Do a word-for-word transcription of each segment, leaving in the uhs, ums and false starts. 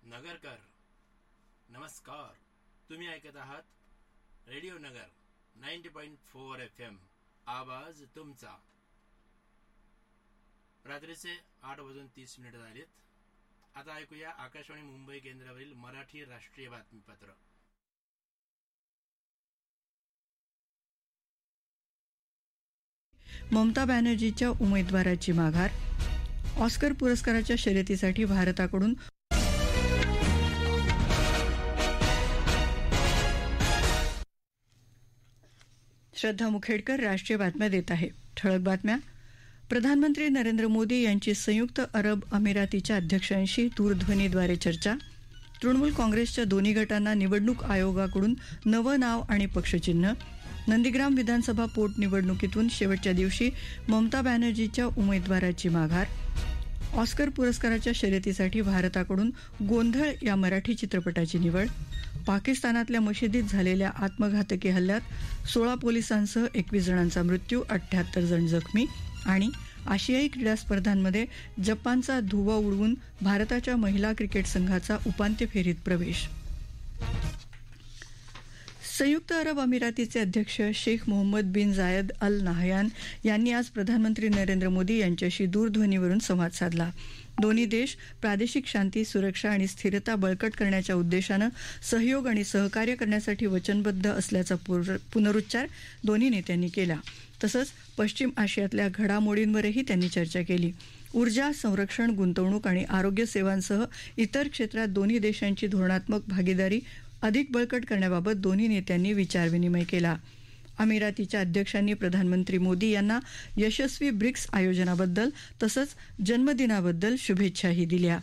नगरकर नमस्कार. तुम्ही ऐकत आहात रेडिओ नगर नव्वद पॉईंट चार एफ एम. आवाज तुमचा. रात्रीचे आठ वाजून तीस मिनिट झालेत. आता ऐकूया आकाशवाणी मुंबई केंद्रावरील मराठी राष्ट्रीय बातमीपत्र. ममता बॅनर्जीच्या उमेदवाराची माघार. ऑस्कर पुरस्काराच्या शर्यतीसाठी भारताकडून श्रद्धा मुखेडकर राष्ट्रीय बातम्या देत आहे. ठळक बातम्या. प्रधानमंत्री नरेंद्र मोदी यांची संयुक्त अरब अमिरातीच्या अध्यक्षांशी दूरध्वनीद्वारे चर्चा. तृणमूल काँग्रेसच्या दोन्ही गटांना निवडणूक आयोगाकडून नवं नाव आणि पक्षचिन्ह. नंदीग्राम विधानसभा पोटनिवडणुकीतून शेवटच्या दिवशी ममता बॅनर्जीच्या उमेदवाराची माघार. ऑस्कर पुरस्काराच्या शर्यतीसाठी भारताकडून गोंधळ या मराठी चित्रपटाची निवड. पाकिस्तानातल्या मशिदीत झालेल्या आत्मघातकी हल्ल्यात सोळा पोलिसांसह एकवीस जणांचा मृत्यू, अठ्ठ्याहत्तर जण जखमी. आणि आशियाई क्रीडा स्पर्धांमध्ये जपानचा धुव्वा उडवून भारताच्या महिला क्रिकेट संघाचा उपांत्य फेरीत प्रवेश. संयुक्त अरब अमिरातीचे अध्यक्ष शेख मोहम्मद बिन जायद अल नाहयान यांनी आज प्रधानमंत्री नरेंद्र मोदी यांच्याशी दूरध्वनीवरून संवाद साधला. दोन्ही देश प्रादेशिक शांती, सुरक्षा आणि स्थिरता बळकट करण्याच्या उद्देशानं सहयोग आणि सहकार्य करण्यासाठी वचनबद्ध असल्याचा पुनरुच्चार दोन्ही नेत्यांनी केला. तसंच पश्चिम आशियातल्या घडामोडींवरही त्यांनी चर्चा केली. ऊर्जा, संरक्षण, गुंतवणूक आणि आरोग्य सेवांसह इतर क्षेत्रात दोन्ही देशांची धोरणात्मक भागीदारी अधिक बळकट करण्याबाबत दोन्ही नेत्यांनी विचारविनिमय केला. अमिरातीच्या अध्यक्षांनी प्रधानमंत्री मोदी यांना यशस्वी ब्रिक्स आयोजनाबद्दल तसंच जन्मदिनाबद्दल शुभेच्छाही दिल्या.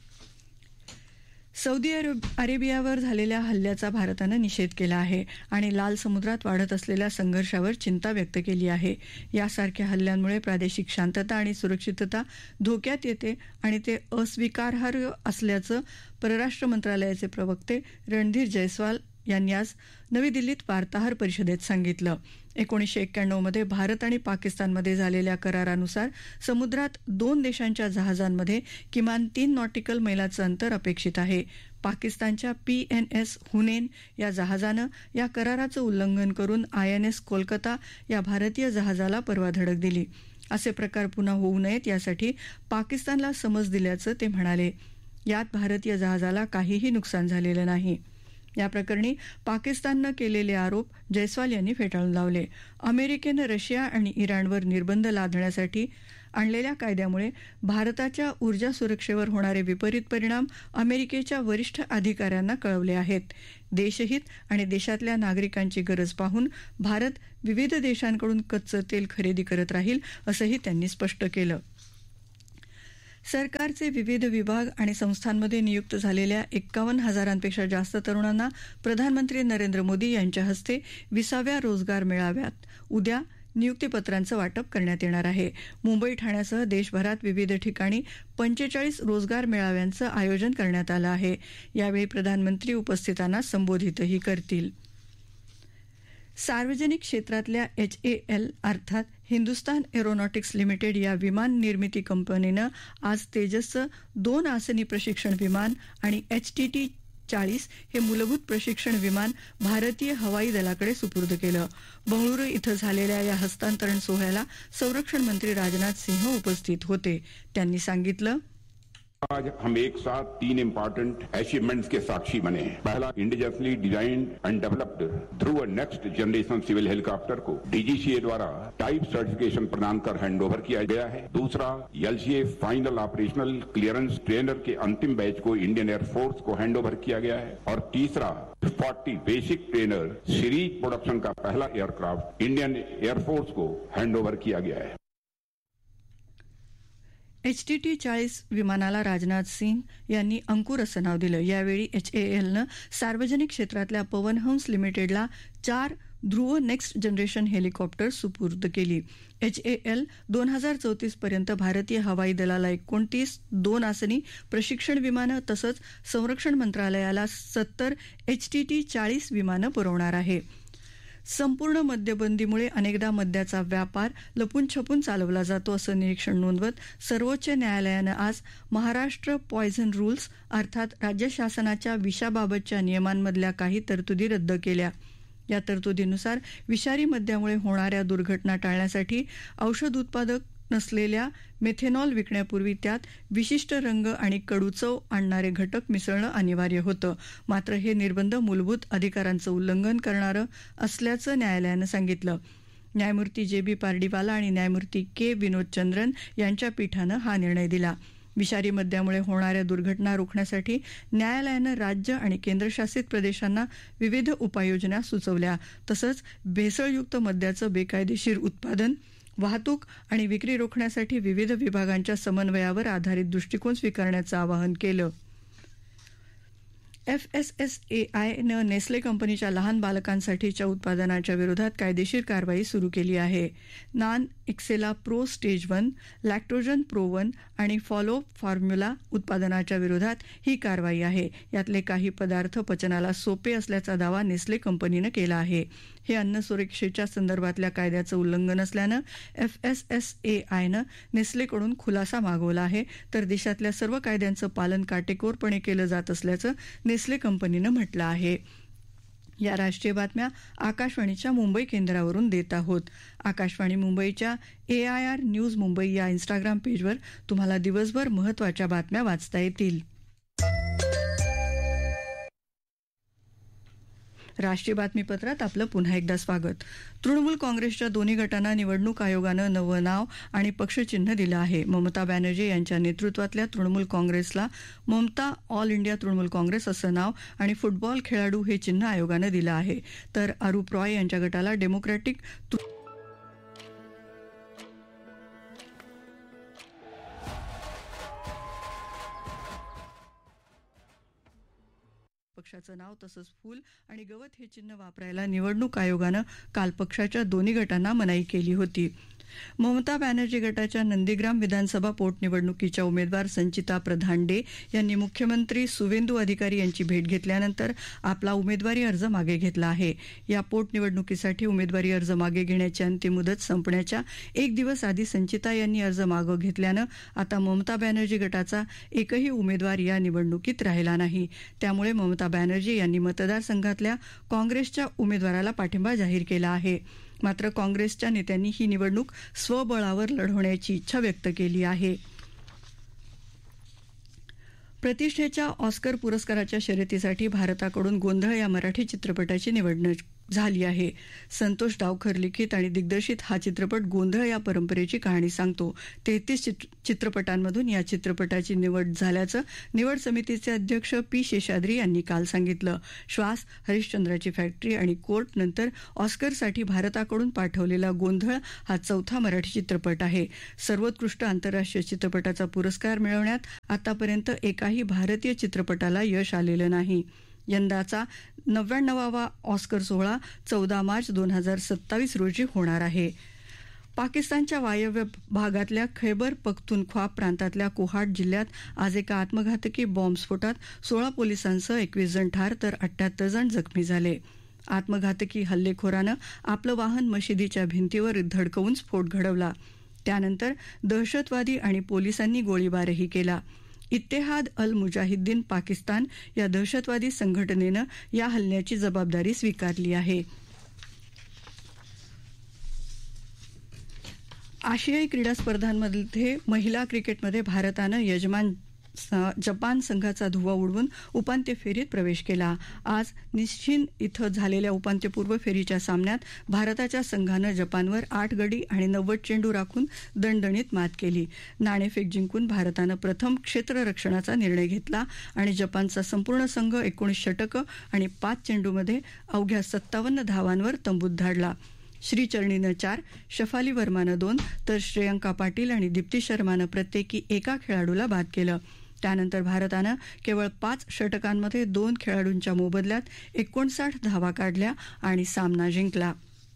सौदी अरेबियावर झालेल्या हल्ल्याचा भारतानं निषेध केला आहे आणि लाल समुद्रात वाढत असलेल्या संघर्षावर चिंता व्यक्त केली आहे. यासारख्या हल्ल्यांमुळे प्रादेशिक शांतता आणि सुरक्षितता धोक्यात येते आणि ते अस्वीकारार्ह असल्याचं परराष्ट्र मंत्रालयाचे प्रवक्ते रणधीर जयस्वाल यांनी आज नवी दिल्लीत वार्ताहर परिषदेत सांगितलं. एकोणीसशे एक्क्याण्णवमध्ये भारत आणि पाकिस्तानमध्ये झालेल्या करारानुसार समुद्रात दोन देशांच्या जहाजांमध्ये किमान तीन नॉटिकल मैलाचं अंतर अपेक्षित आहे. पाकिस्तानच्या पी एन एस हुनेन या जहाजानं या कराराचं उल्लंघन करून आय एन एस कोलकाता या भारतीय जहाजाला परवा धडक दिली. असे प्रकार पुन्हा होऊ नयेत यासाठी पाकिस्तानला समज दिल्याचं ते म्हणाले. यात भारतीय जहाजाला काहीही नुकसान झालेलं नाही. या प्रकरणी पाकिस्ताननं केलेले आरोप जयस्वाल यांनी फेटाळून लावले. अमेरिकेनं रशिया आणि इराणवर निर्बंध लादण्यासाठी आणलेल्या कायद्यामुळे भारताच्या ऊर्जा सुरक्षेवर होणारे विपरीत परिणाम अमेरिकेच्या वरिष्ठ अधिकाऱ्यांना कळवले आहेत. देशहित आणि देशातल्या नागरिकांची गरज पाहून भारत विविध देशांकडून कच्चं तेल खरेदी करत राहील असंही त्यांनी स्पष्ट केलं. सरकारचे विविध विभाग आणि संस्थांमध्ये नियुक्त झालेल्या एक्कावन्न हजारांपेक्षा जास्त तरुणांना प्रधानमंत्री नरेंद्र मोदी यांच्या हस्ते विसाव्या रोजगार मेळाव्यात उद्या नियुक्तीपत्रांचं वाटप करण्यात येणार आहे. मुंबई, ठाण्यासह देशभरात विविध ठिकाणी पंचेचाळीस रोजगार मेळाव्यांचं आयोजन करण्यात आलं आहे. यावेळी प्रधानमंत्री उपस्थितांना संबोधितही करतील. सार्वजनिक क्षेत्रातल्या एच ए एल अर्थात हिंदुस्तान एरोनॉटिक्स लिमिटेड या विमान निर्मिती कंपनीनं आज तेजसचं दोन आसनी प्रशिक्षण विमान आणि एच टी टी चाळीस हे मूलभूत प्रशिक्षण विमान भारतीय हवाई दलाकडे सुपूर्द केलं. बंगळुरू इथं झालेल्या या हस्तांतरण सोहळ्याला संरक्षण मंत्री राजनाथ सिंह उपस्थित होते. त्यांनी सांगितलं, आज हम एक साथ तीन इम्पोर्टेंट अचीवमेंट्स के साक्षी बने हैं. पहला, इंडिजिनियसली डिजाइन्ड एंड डेवलप्ड ध्रुव नेक्स्ट जनरेशन सिविल हेलीकॉप्टर को डी जी सी ए द्वारा टाइप सर्टिफिकेशन प्रदान कर हैंडओवर किया गया है. दूसरा, L C A final operational clearance trainer के अंतिम बैच को इंडियन एयरफोर्स को हैंडओवर किया गया है. और तीसरा, चालीस बेसिक ट्रेनर सीरीज प्रोडक्शन का पहला एयरक्राफ्ट इंडियन एयरफोर्स को हैंडओवर किया गया है. एच टी टी चाळीस विमानाला राजनाथ सिंह यांनी अंकुर असं नाव दिलं. यावेळी एच ए एलनं सार्वजनिक क्षेत्रातल्या पवनहंस लिमिटेडला चार ध्रुव नेक्स्ट जनरेशन हेलिकॉप्टर सुपूर्द केली. एच ए एल दोन हजार चौतीस पर्यंत भारतीय हवाई दलाला एकोणतीस दोन आसनी प्रशिक्षण विमानं तसंच संरक्षण मंत्रालयाला सत्तर एच टी टी चाळीस विमानं पुरवणार आहे. संपूर्ण मद्यबंदीमुळे अनेकदा मद्याचा व्यापार लपून छपून चालवला जातो असं निरीक्षण नोंदवत सर्वोच्च न्यायालयानं आज महाराष्ट्र पॉयझन रूल्स अर्थात राज्य शासनाच्या विषाबाबतच्या नियमांमधल्या काही तरतुदी रद्द केल्या. या तरतुदीनुसार विषारी मद्यामुळे होणाऱ्या दुर्घटना टाळण्यासाठी औषध उत्पादक नसलेल्या मेथेनॉल विकण्यापूर्वी त्यात विशिष्ट रंग आणि कडूचव आणणारे घटक मिसळणं अनिवार्य होतं. मात्र हे निर्बंध मूलभूत अधिकारांचं उल्लंघन करणारं असल्याचं न्यायालयानं सांगितलं. न्यायमूर्ती जे बी पार्डीवाला आणि न्यायमूर्ती के विनोदचंद्रन यांच्या पीठानं हा निर्णय दिला. विषारी मद्यामुळे होणाऱ्या दुर्घटना रोखण्यासाठी न्यायालयानं राज्य आणि केंद्रशासित प्रदेशांना विविध उपाययोजना सुचवल्या. तसंच भेसळयुक्त मद्याचं बेकायदेशीर उत्पादन, वाहतूक आणि विक्री रोखण्यासाठी विविध विभागांच्या समन्वयावर आधारित दृष्टिकोन स्वीकारण्याचं आवाहन केलं. एफ एस एस ए आयनं नेस्ले कंपनीच्या लहान बालकांसाठीच्या उत्पादनाच्या विरोधात कायदेशीर कारवाई सुरू केली आहे. Naan एक्सेला pro stage one, लॅक्टोजन pro one आणि फॉलो फॉर्म्युला उत्पादनाच्या विरोधात ही कारवाई आहे. यातले काही पदार्थ पचनाला सोपे असल्याचा दावा नेस्ले कंपनीनं केला आहे. हे अन्न सुरक्षेच्या संदर्भातल्या कायद्याचं उल्लंघन असल्यानं एफ एस एस ए आयनं नेस्लेकडून खुलासा मागवला आहे. तर देशातल्या सर्व कायद्यांचं पालन काटेकोरपणे केलं जात असल्याचं नेस्ले कंपनीनं म्हटलं आहे. या राष्ट्रीय बातम्या आकाशवाणीच्या मुंबई केंद्रावरून देत आहोत. आकाशवाणी मुंबईच्या ए आय आर न्यूज मुंबई या इंस्टाग्राम पेजवर तुम्हाला दिवसभर महत्त्वाच्या बातम्या वाचता येतील. राष्ट्रीय बातमीपत्रात आपलं पुन्हा एकदा स्वागत. तृणमूल काँग्रेसच्या दोन्ही गटांना निवडणूक आयोगानं नवं नाव आणि पक्षचिन्ह दिलं आहे. ममता बॅनर्जी यांच्या नेतृत्वातल्या तृणमूल काँग्रेसला ममता ऑल इंडिया तृणमूल काँग्रेस असं नाव आणि फुटबॉल खेळाडू हे चिन्ह आयोगानं दिलं आहे. तर अरूप रॉय यांच्या गटाला डेमोक्रॅटिक पक्षाचं नाव तसंच फूल आणि गवत हे चिन्ह वापरायला निवडणूक आयोगानं काल पक्षाच्या दोन्ही गटांना मनाई केली होती. ममता बॅनर्जी गटाच्या नंदीग्राम विधानसभा पोटनिवडणुकीच्या उमेदवार संचिता प्रधान डे यांनी मुख्यमंत्री सुवेंदू अधिकारी यांची भेट घेतल्यानंतर आपला उमेदवारी अर्ज मागे घेतला आहे. या पोटनिवडणुकीसाठी उमेदवारी अर्ज मागे घेण्याची अंतिम मुदत संपण्याच्या एक दिवस आधी संचिता यांनी अर्ज मागे घेतल्यानं आता ममता बॅनर्जी गटाचा एकही उमेदवार या निवडणुकीत राहिला नाही. त्यामुळे ममता बॅनर्जी यांनी मतदारसंघातल्या काँग्रेसच्या उमेदवाराला पाठिंबा जाहीर केला आहे. मात्र काँग्रेसच्या नेत्यांनी ही निवडणूक स्वबळावर लढवण्याची इच्छा व्यक्त केली आहे. प्रतिष्ठेच्या ऑस्कर पुरस्काराच्या शर्यतीसाठी भारताकडून गोंधळ या मराठी चित्रपटाची निवड झाली आहे. संतोष डावखर लिखित आणि दिग्दर्शित हा चित्रपट गोंधळ या परंपरेची कहाणी सांगतो. तेहतीस चित्रपटांमधून या चित्रपटाची निवड झाल्याचं निवड समितीचे अध्यक्ष पी शेषाद्री यांनी काल सांगितलं. श्वास, हरिश्चंद्राची फॅक्टरी आणि कोर्ट नंतर ऑस्करसाठी भारताकडून पाठवलेला गोंधळ हा चौथा मराठी चित्रपट आहे. सर्वोत्कृष्ट आंतरराष्ट्रीय चित्रपटाचा पुरस्कार मिळवण्यात आतापर्यंत एकाही भारतीय चित्रपटाला यश आलेलं नाही. यंदाचा नव्याण्णवावा ऑस्कर सोहळा चौदा मार्च दोन हजार सत्तावीस रोजी होणार आहे. पाकिस्तानच्या वायव्य भागातल्या खैबर पख्तूनख्वा प्रांतातल्या कोहाट जिल्ह्यात आज एका आत्मघातकी बॉम्बस्फोटात सोळा पोलिसांसह एकवीस जण ठार तर अठ्ठ्याहत्तर जण जखमी झाले. आत्मघातकी हल्लेखोरानं आपलं वाहन मशिदीच्या भिंतीवर धडकवून स्फोट घडवला. त्यानंतर दहशतवादी आणि पोलिसांनी गोळीबारही केला. इत्तेहाद अल मुजाहिद्दीन पाकिस्तान या दहशतवादी संघटनेनं या हल्ल्याची जबाबदारी स्वीकारली आहे. आशियाई क्रीडा स्पर्धांमध्ये महिला क्रिकेटमध्ये भारतानं यजमान जपान संघाचा धुव्वा उडवून उपांत्य फेरीत प्रवेश केला. आज निश्चिन इथं झालेल्या उपांत्यपूर्व फेरीच्या सामन्यात भारताच्या संघानं जपानवर आठ गडी आणि नव्वद चेंडू राखून दणदणीत मात केली. नाणेफेक जिंकून भारतानं प्रथम क्षेत्ररक्षणाचा निर्णय घेतला आणि जपानचा संपूर्ण संघ एकोणीस षटकं आणि पाच चेंडूमध्ये अवघ्या सत्तावन्न धावांवर तंबूत धाडला. श्रीचरणीनं चार, शफाली वर्मानं दोन तर श्रेयंका पाटील आणि दीप्ती शर्मानं प्रत्येकी एका खेळाडूला बाद केलं. त्यानंतर भारतानं केवळ पाच षटकांमध्ये दोन खेळाडूंच्या मोबदल्यात एकोणसाठ धावा काढल्या आणि सामना जिंकला.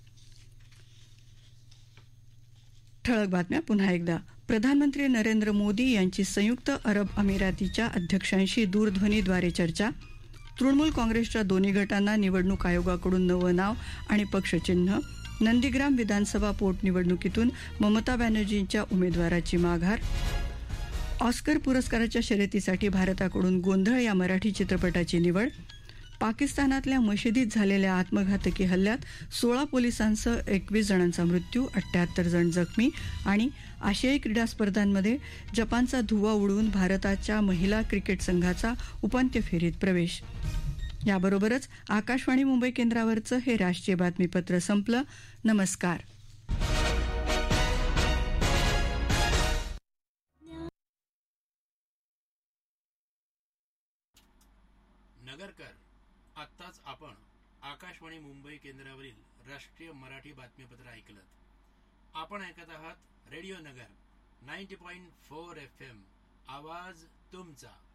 ठळक बातम्या पुन्हा एकदा. प्रधानमंत्री नरेंद्र मोदी यांची संयुक्त अरब अमिरातीच्या अध्यक्षांशी दूरध्वनीद्वारे चर्चा. तृणमूल काँग्रेसच्या दोन्ही गटांना निवडणूक आयोगाकडून नवं नाव आणि पक्षचिन्ह. नंदीग्राम विधानसभा पोटनिवडणुकीतून ममता बॅनर्जींच्या उमेदवाराची माघार. ऑस्कर पुरस्काराच्या शर्यतीसाठी भारताकडून गोंधळ या मराठी चित्रपटाची निवड. पाकिस्तानातल्या मशिदीत झालेल्या आत्मघातकी हल्ल्यात सोळा पोलिसांसह एकवीस जणांचा मृत्यू, अठ्ठ्याहत्तर जण जखमी. आणि आशियाई क्रीडा स्पर्धांमध्ये जपानचा धुव्वा उडवून भारताच्या महिला क्रिकेट संघाचा उपांत्य फेरीत प्रवेश. याबरोबरच आकाशवाणी मुंबई केंद्रावरचं हे राष्ट्रीय बातमीपत्र संपलं. नमस्कार. नगरकर, आत्ताच आपण आकाशवाणी मुंबई केंद्रावरील राष्ट्रीय मराठी बातमीपत्र ऐकलं. आपण ऐकत आहात रेडिओ नगर ninety point four F M, आवाज तुमचा.